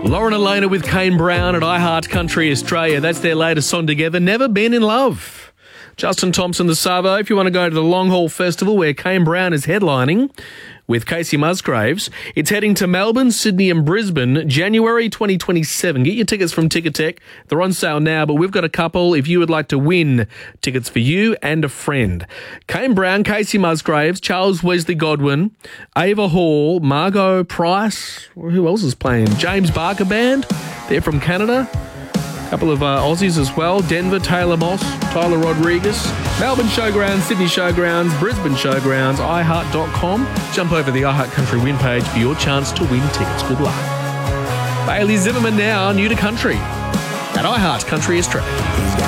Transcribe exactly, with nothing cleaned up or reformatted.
Lauren Elena with Kane Brown at iHeart Country Australia. That's their latest song together, Never Been in Love. Justin Thompson, the Savo, if you want to go to the Long Haul Festival where Kane Brown is headlining with Casey Musgraves, it's heading to Melbourne, Sydney and Brisbane, January twenty twenty-seven. Get your tickets from Ticketek. They're on sale now, but we've got a couple if you would like to win tickets for you and a friend. Kane Brown, Casey Musgraves, Charles Wesley Godwin, Ava Hall, Margot Price. Who else is playing? James Barker Band. They're from Canada. A couple of uh, Aussies as well. Denver, Taylor Moss, Tyler Rodriguez. Melbourne Showgrounds, Sydney Showgrounds, Brisbane Showgrounds, i heart dot com. Jump over the iHeart Country win page for your chance to win tickets. Good luck. Bailey Zimmerman now, new to country at iHeart Country Australia.